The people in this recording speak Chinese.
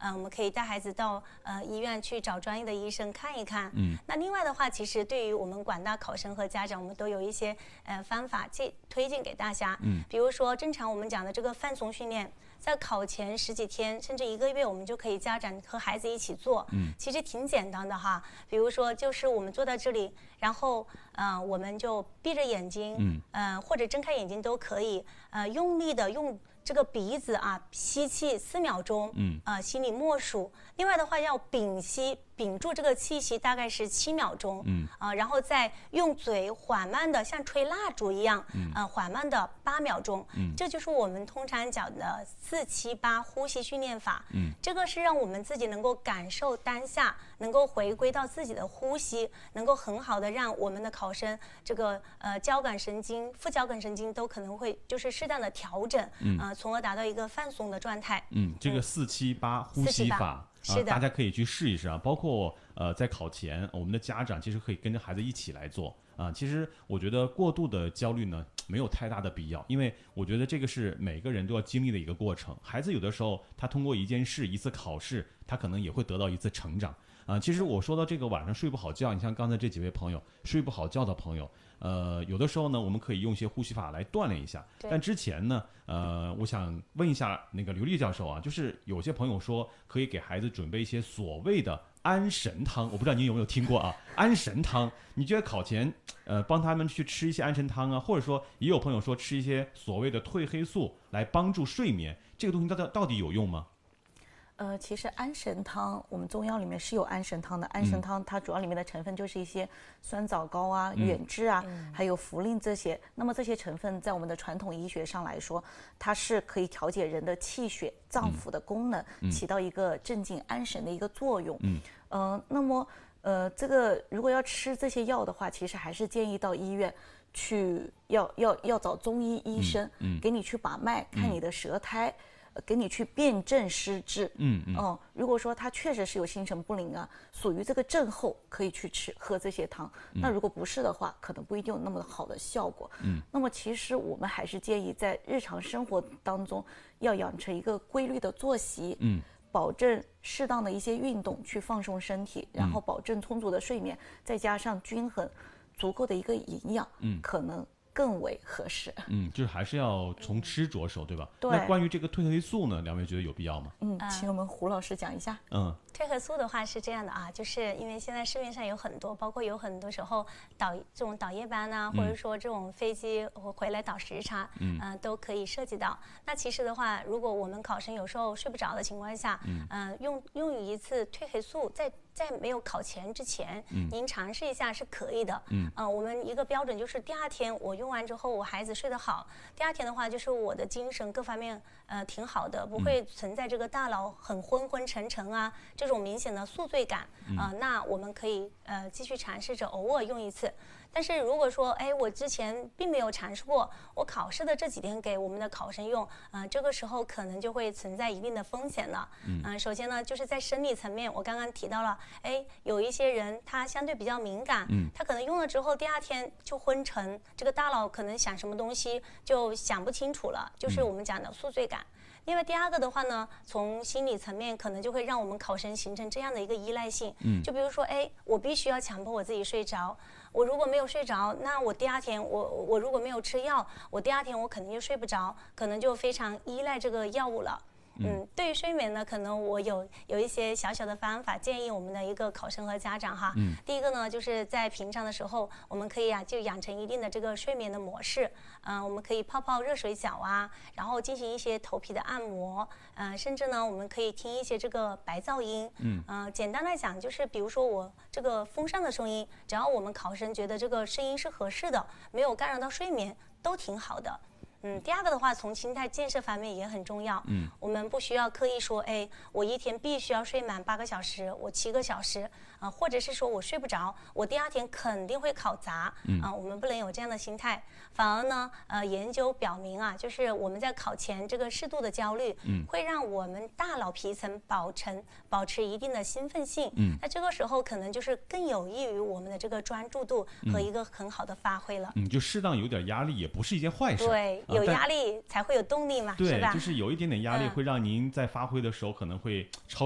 我们可以带孩子到医院去找专业的医生看一看。那另外的话，其实对于我们广大考生和家长，我们都有一些方法推荐给大家。比如说正常我们讲的这个放松训练，在考前10几天甚至1个月，我们就可以家长和孩子一起做。其实挺简单的哈。比如说就是我们坐在这里，然后我们就闭着眼睛，或者睁开眼睛都可以，用力的用这个鼻子吸气4秒钟，心里默数。另外的话要屏住这个气息，大概是7秒钟，然后再用嘴缓慢的像吹蜡烛一样，缓慢的8秒钟。这就是我们通常讲的4-7-8呼吸训练法。这个是让我们自己能够感受当下，能够回归到自己的呼吸，能够很好的让我们的考生这个交感神经、副交感神经都可能会就是适当的调整，从而达到一个放松的状态。 这个4-7-8呼吸法。 是的， 大家可以去试一试包括在考前，我们的家长其实可以跟着孩子一起来做其实我觉得过度的焦虑呢没有太大的必要，因为我觉得这个是每个人都要经历的一个过程。孩子有的时候他通过一件事、一次考试，他可能也会得到一次成长其实我说到这个晚上睡不好觉，你像刚才这几位朋友睡不好觉的朋友，有的时候呢，我们可以用一些呼吸法来锻炼一下。但之前呢，我想问一下那个刘丽教授就是有些朋友说可以给孩子准备一些所谓的安神汤，我不知道您有没有听过安神汤，你觉得考前帮他们去吃一些安神汤或者说也有朋友说吃一些所谓的褪黑素来帮助睡眠，这个东西到底有用吗？ 其实安神汤，我们中药里面是有安神汤的。安神汤它主要里面的成分就是一些酸枣膏远志还有茯苓这些。那么这些成分在我们的传统医学上来说，它是可以调节人的气血、脏腑的功能，起到一个镇静安神的一个作用。那么这个如果要吃这些药的话，其实还是建议到医院去，要找中医医生，给你去把脉，看你的舌苔。给你去辨证施治。如果说他确实是有心神不宁属于这个症候，可以去喝这些汤。那如果不是的话，可能不一定有那么好的效果。那么其实我们还是建议在日常生活当中要养成一个规律的作息，保证适当的一些运动去放松身体，然后保证充足的睡眠，再加上均衡足够的一个营养，可能更为合适。 就是还是要从吃着手，对吧？ 对。 那关于这个褪黑素呢，两位觉得有必要吗？ 请我们胡老师讲一下。 褪黑素的话是这样的就是因为现在市面上有很多，包括有很多时候这种导夜班或者说这种飞机回来倒时差，都可以涉及到。那其实的话，如果我们考生有时候睡不着的情况下，用一次褪黑素在没有考前之前，您尝试一下是可以的。我们一个标准就是第2天我用完之后，我孩子睡得好，第2天的话就是我的精神各方面挺好的，不会存在这个大脑很昏昏沉沉这种明显的宿醉感。那我们可以继续尝试着偶尔用一次。但是如果说我之前并没有尝试过，我考试的这几天给我们的考生用，这个时候可能就会存在一定的风险了。首先呢，就是在生理层面，我刚刚提到了，有一些人他相对比较敏感，他可能用了之后第2天就昏沉，这个大脑可能想什么东西就想不清楚了，就是我们讲的宿醉感。另外第2个的话呢，从心理层面可能就会让我们考生形成这样的一个依赖性，就比如说我必须要强迫我自己睡着，我如果没有睡着，那我第2天我如果没有吃药，我第2天我肯定就睡不着，可能就非常依赖这个药物了。对于睡眠呢，可能我有一些小小的方法建议我们的一个考生和家长第一个呢，就是在平常的时候，我们可以就养成一定的这个睡眠的模式。我们可以泡热水脚然后进行一些头皮的按摩，甚至呢，我们可以听一些这个白噪音。简单来讲，就是比如说我这个风扇的声音，只要我们考生觉得这个声音是合适的，没有干扰到睡眠，都挺好的。第2个的话，从心态建设方面也很重要。我们不需要刻意说，我1天必须要睡满8个小时，我7个小时，或者是说我睡不着，我第2天肯定会考砸。我们不能有这样的心态。反而呢，研究表明就是我们在考前这个适度的焦虑，会让我们大脑皮层保持一定的兴奋性。那这个时候可能就是更有益于我们的这个专注度和一个很好的发挥了。 就适当有点压力也不是一件坏事。 对。有压力才会有动力嘛，是吧？ 对，就是有一点点压力会让您在发挥的时候可能会超